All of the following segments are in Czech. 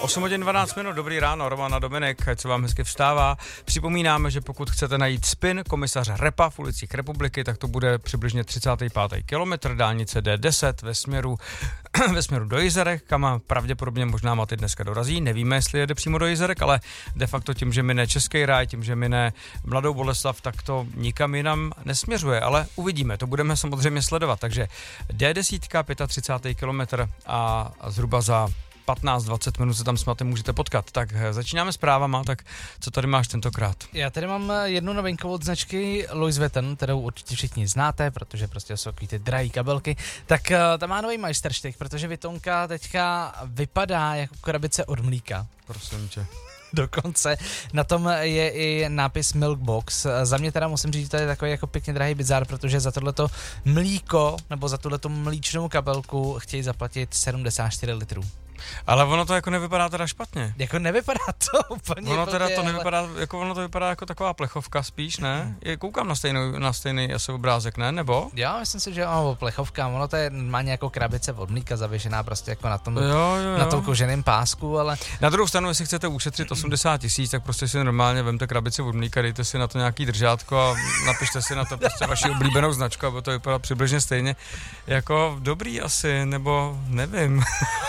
8 hodin 12 minut, dobrý ráno, Roman a Dominik, ať se vám hezky vstává. Připomínáme, že pokud chcete najít spin komisaře Repa v ulicích Republiky, tak to bude přibližně 35. kilometr dálnice D10 ve směru do Jizerek, kam pravděpodobně možná Maty dneska dorazí. Nevíme, jestli jede přímo do Jizerek, ale de facto tím, že mine Český ráj, tím, že mine Mladou Boleslav, tak to nikam jinam nesměřuje, ale uvidíme, to budeme samozřejmě sledovat. Takže D10, 35. kilometr a zhruba za 15-20 minut se tam s Matem můžete potkat. Tak začínáme s právama, tak co tady máš tentokrát? Já tady mám jednu novinku od značky Louis Vuitton, kterou určitě všichni znáte, protože prostě jsou takový ty drahý kabelky. Tak tam má nový majsterštych, protože Vuittonka teďka vypadá jako krabice od mlíka. Prosím tě. Dokonce na tom je i nápis Milk Box. Za mě teda musím říct, že to je takový jako pěkně drahý bizár, protože za tohleto mlíko nebo za tuhleto mlíčnou kabelku chtějí zaplatit 74 litrů. Ale ono to jako nevypadá teda špatně. Jako nevypadá to úplně. Ono teda blbě, to nevypadá, jako ono to vypadá jako taková plechovka spíš, ne? Koukám na stejný asi obrázek, ne? Nebo? Já myslím si, že plechovka, ono to je normálně jako krabice od mlíka zavěšená prostě jako na tom, na tom koženém pásku, ale... Na druhou stranu, jestli chcete ušetřit 80 000, tak prostě si normálně vemte krabici od mlíka, dejte si na to nějaký držátko a napište si na to prostě vaši oblíbenou značku, aby to vypadalo přibližně stejně. Jako dobrý asi, nebo nevím.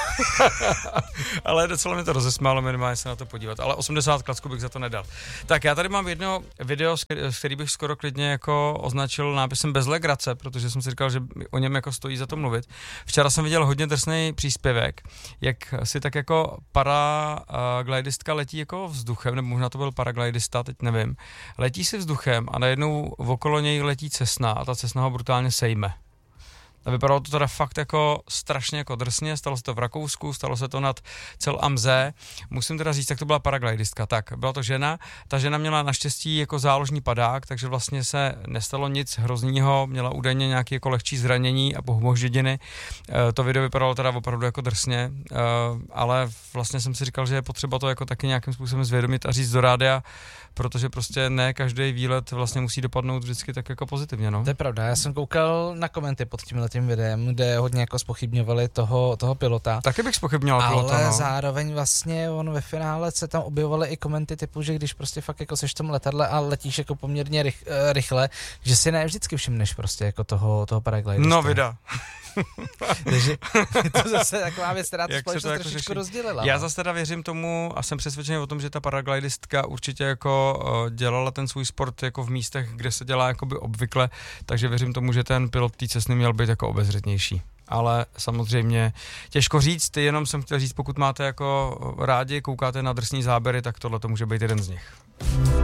Ale docela mi to rozesmálo, minimálně se na to podívat, ale 80 klacku bych za to nedal. Tak já tady mám jedno video, z který bych skoro klidně jako označil nápisem bez legrace, protože jsem si říkal, že o něm jako stojí za to mluvit. Včera jsem viděl hodně drsný příspěvek, jak si tak jako paraglidistka letí jako vzduchem, nebo možná to byl paraglidista, teď nevím. Letí si vzduchem a najednou okolo něj letí Cessna a ta Cessna ho brutálně sejme. A vypadalo to teda fakt jako strašně jako drsně, stalo se to v Rakousku, stalo se to nad Cel am See. Musím teda říct, tak to byla paraglidistka. Tak, byla to žena, ta žena měla naštěstí jako záložní padák, takže vlastně se nestalo nic hroznýho, měla údajně nějaké jako lehčí zranění a pohmoždědiny. To video vypadalo teda opravdu jako drsně, ale vlastně jsem si říkal, že je potřeba to jako taky nějakým způsobem zvědomit a říct do rádia, protože prostě ne každý výlet vlastně musí dopadnout vždycky tak jako pozitivně, no. To je pravda, já jsem koukal na komenty pod tím videem, kde hodně jako zpochybňovali toho pilota. Taky bych zpochybňoval pilota, ale no. zároveň vlastně on ve finále se tam objevovaly i komenty typu, že když prostě fakt jako seš v tom letadle a letíš jako poměrně rychle, že si ne vždycky všimneš prostě jako toho paraglidista. No vida. Takže to zase taková věc, která tu společnost jako trošičku rozdělila. Já zase teda věřím tomu a jsem přesvědčený o tom, že ta paraglidistka určitě jako dělala ten svůj sport jako v místech, kde se dělá jakoby obvykle, takže věřím tomu, že ten pilot té Cessny měl být jako obezřetnější. Ale samozřejmě těžko říct, jenom jsem chtěl říct, pokud máte jako rádi, koukáte na drsný záběry, tak tohle to může být jeden z nich.